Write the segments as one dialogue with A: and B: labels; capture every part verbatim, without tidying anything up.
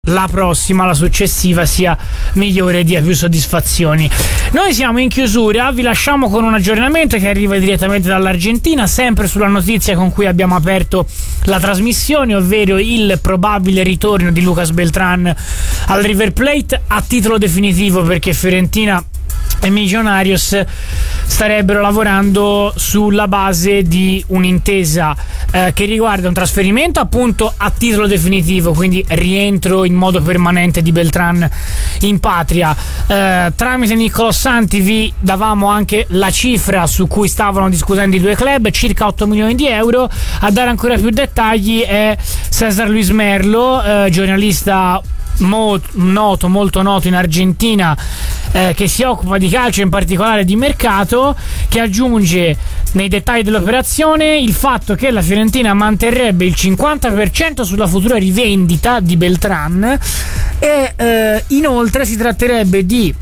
A: la prossima, la successiva, sia migliore e dia più soddisfazioni. Noi siamo in chiusura, vi lasciamo con un aggiornamento che arriva direttamente dall'Argentina, sempre sulla notizia con cui abbiamo aperto la trasmissione, ovvero il probabile ritorno di Lucas Beltrán al River Plate a titolo definitivo, perché Fiorentina e Millonarios starebbero lavorando sulla base di un'intesa eh, che riguarda un trasferimento appunto a titolo definitivo, quindi rientro in modo permanente di Beltrán in patria. Eh, tramite Niccolò Santi vi davamo anche la cifra su cui stavano discutendo i due club, circa otto milioni di euro. A dare ancora più dettagli è César Luis Merlo, eh, giornalista Mo- noto, molto noto in Argentina, eh, che si occupa di calcio, in particolare di mercato, che aggiunge nei dettagli dell'operazione il fatto che la Fiorentina manterrebbe il cinquanta per cento sulla futura rivendita di Beltrán e eh, inoltre si tratterebbe di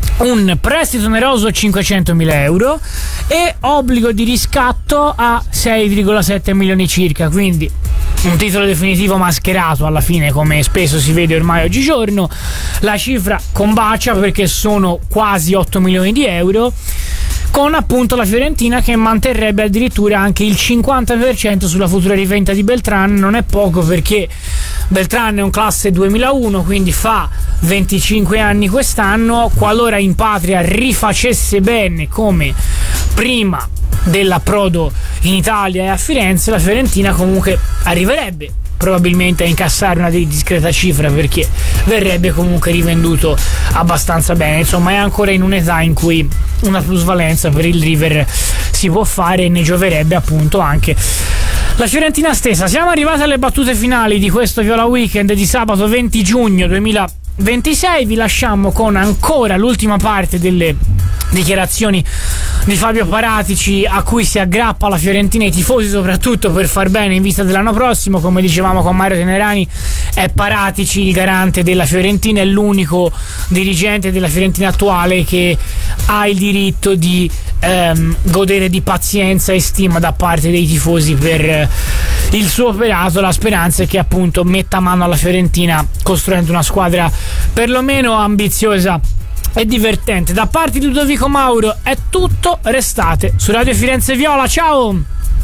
A: un prestito oneroso a cinquecentomila euro e obbligo di riscatto a sei virgola sette milioni circa, quindi un titolo definitivo mascherato alla fine, come spesso si vede ormai oggigiorno. La cifra combacia perché sono quasi otto milioni di euro, con appunto la Fiorentina che manterrebbe addirittura anche il cinquanta per cento sulla futura rivendita di Beltrán. Non è poco, perché Beltrán è un classe duemilauno, quindi fa venticinque anni quest'anno. Qualora in patria rifacesse bene come prima dell'approdo in Italia e a Firenze, la Fiorentina comunque arriverebbe probabilmente a incassare una discreta cifra, perché verrebbe comunque rivenduto abbastanza bene. Insomma, è ancora in un'età in cui una plusvalenza per il River si può fare e ne gioverebbe appunto anche la Fiorentina stessa. Siamo arrivati alle battute finali di questo Viola Weekend di sabato venti giugno duemilaventisei. Vi lasciamo con ancora l'ultima parte delle dichiarazioni di Fabio Paratici, a cui si aggrappa la Fiorentina e i tifosi, soprattutto per far bene in vista dell'anno prossimo. Come dicevamo con Mario Tenerani, è Paratici il garante della Fiorentina, è l'unico dirigente della Fiorentina attuale che ha il diritto di ehm, godere di pazienza e stima da parte dei tifosi per il suo operato. La speranza è che appunto metta mano alla Fiorentina costruendo una squadra perlomeno ambiziosa e divertente. Da parte di Ludovico Mauro è tutto, restate su Radio Firenze Viola, ciao!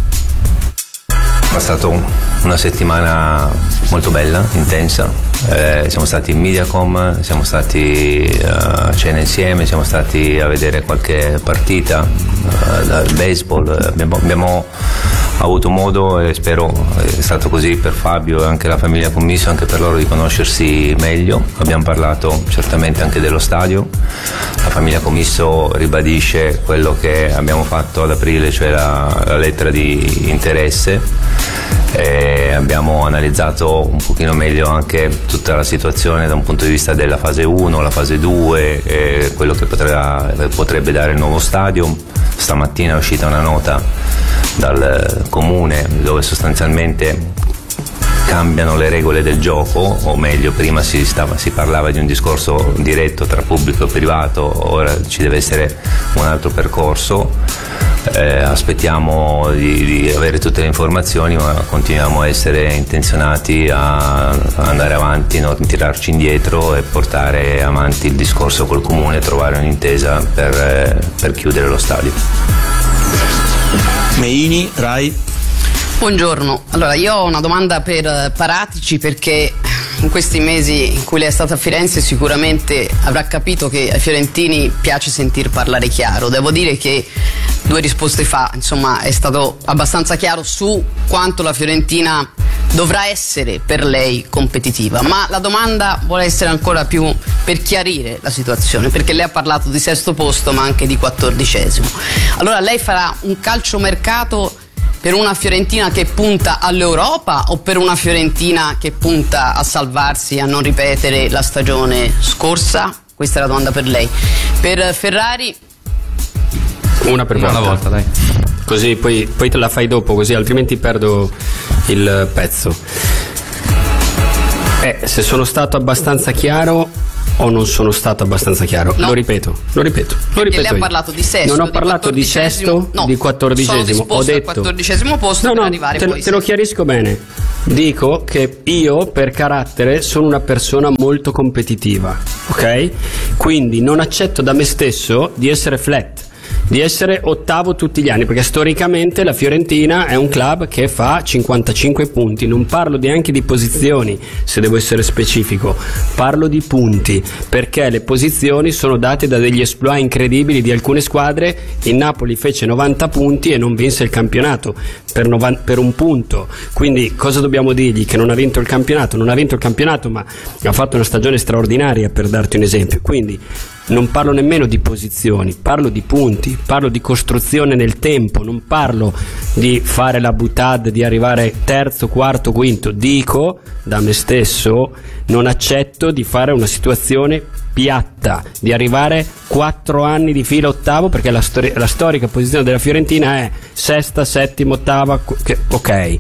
B: È stata una settimana molto bella, intensa, eh, siamo stati in Mediacom, siamo stati uh, a cena insieme, siamo stati a vedere qualche partita uh, dal baseball, abbiamo, abbiamo avuto modo, e spero è stato così per Fabio e anche la famiglia Commisso, anche per loro, di conoscersi meglio. Abbiamo parlato certamente anche dello stadio. La famiglia Commisso ribadisce quello che abbiamo fatto ad aprile, cioè la, la lettera di interesse, e abbiamo analizzato un pochino meglio anche tutta la situazione da un punto di vista della fase uno, la fase due e quello che potrà, potrebbe dare il nuovo stadio. Stamattina è uscita una nota dal comune dove sostanzialmente cambiano le regole del gioco, o meglio, prima si, stava, si parlava di un discorso diretto tra pubblico e privato, ora ci deve essere un altro percorso. Eh, aspettiamo di, di avere tutte le informazioni, ma continuiamo a essere intenzionati a, a andare avanti, non tirarci indietro e portare avanti il discorso col comune e trovare un'intesa per, eh, per chiudere lo stadio.
C: Meini, Rai.
D: Buongiorno, allora io ho una domanda per Paratici, perché in questi mesi in cui lei è stata a Firenze sicuramente avrà capito che ai fiorentini piace sentir parlare chiaro. Devo dire che due risposte fa, insomma, è stato abbastanza chiaro su quanto la Fiorentina dovrà essere per lei competitiva, ma la domanda vuole essere ancora più per chiarire la situazione, perché lei ha parlato di sesto posto ma anche di quattordicesimo. Allora lei farà un calciomercato per una Fiorentina che punta all'Europa o per una Fiorentina che punta a salvarsi e a non ripetere la stagione scorsa? Questa è la domanda per lei. Per Ferrari?
E: Una per volta. Una volta, dai. Così poi, poi te la fai dopo, così altrimenti perdo il pezzo. Eh, se sono stato abbastanza chiaro o non sono stato abbastanza chiaro?
D: No.
E: Lo ripeto, lo ripeto, lo ripeto.
D: Lei ha
E: io.
D: parlato di sesto.
E: Non ho
D: di
E: parlato di sesto,
D: no,
E: di quattordicesimo.
D: Sono
E: Ho detto
D: al quattordicesimo posto
E: no,
D: per
E: no,
D: arrivare
E: te,
D: poi.
E: te lo chiarisco bene. Dico che io per carattere sono una persona molto competitiva, ok? Quindi non accetto da me stesso di essere flat, di essere ottavo tutti gli anni, perché storicamente la Fiorentina è un club che fa cinquantacinque punti. Non parlo neanche di posizioni, se devo essere specifico, parlo di punti, perché le posizioni sono date da degli exploit incredibili di alcune squadre. Il Napoli fece novanta punti e non vinse il campionato per, novan- per un punto. Quindi cosa dobbiamo dirgli? Che non ha vinto il campionato? Non ha vinto il campionato, ma ha fatto una stagione straordinaria, per darti un esempio. Quindi non parlo nemmeno di posizioni, parlo di punti, parlo di costruzione nel tempo, non parlo di fare la boutade, di arrivare terzo, quarto, quinto. Dico da me stesso, non accetto di fare una situazione piatta, di arrivare quattro anni di fila ottavo, perché la, stori- la storica posizione della Fiorentina è sesta, settima, ottava, che, ok.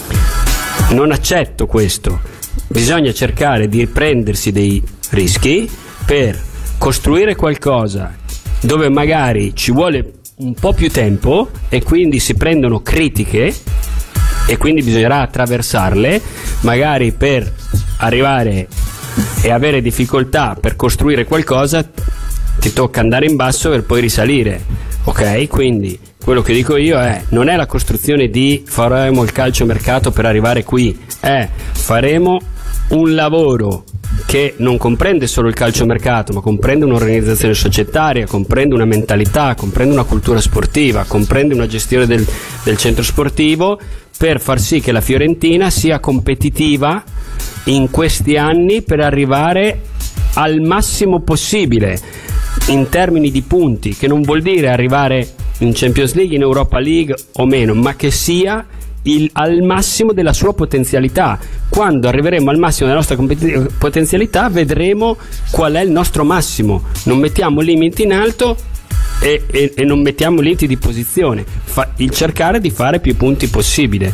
E: Non accetto questo. Bisogna cercare di prendersi dei rischi per costruire qualcosa dove magari ci vuole un po' più tempo e quindi si prendono critiche e quindi bisognerà attraversarle, magari per arrivare e avere difficoltà per costruire qualcosa ti tocca andare in basso per poi risalire, ok? Quindi quello che dico io è: non è la costruzione di faremo il calciomercato per arrivare qui, è faremo un lavoro che non comprende solo il calciomercato, ma comprende un'organizzazione societaria, comprende una mentalità, comprende una cultura sportiva, comprende una gestione del, del centro sportivo, per far sì che la Fiorentina sia competitiva in questi anni per arrivare al massimo possibile in termini di punti, che non vuol dire arrivare in Champions League, in Europa League o meno, ma che sia Il, al massimo della sua potenzialità. Quando arriveremo al massimo della nostra compet- potenzialità vedremo qual è il nostro massimo. Non mettiamo limiti in alto e, e, e non mettiamo limiti di posizione. Fa, il cercare di fare più punti possibile.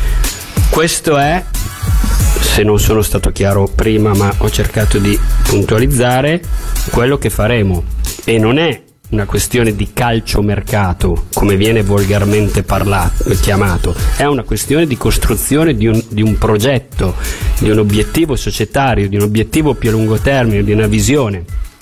E: Questo è, se non sono stato chiaro prima ma ho cercato di puntualizzare, quello che faremo. E non è una questione di calciomercato, come viene volgarmente parlato, chiamato, è una questione di costruzione di un, di un progetto, di un obiettivo societario, di un obiettivo più a lungo termine, di una visione.